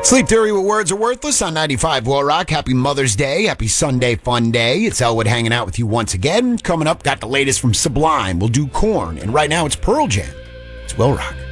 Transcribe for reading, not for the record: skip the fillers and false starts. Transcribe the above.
Sleep Theory with Words Are Worthless on 95 Will Rock. Happy Mother's Day. Happy Sunday Fun Day. It's Elwood hanging out with you once again. Coming up, got the latest from Sublime. We'll do Korn. And right now, it's Pearl Jam. It's Will Rock.